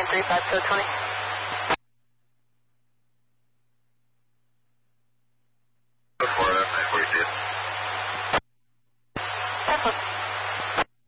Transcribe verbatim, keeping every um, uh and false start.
three five so twenty. Before that, nine forty-two. That's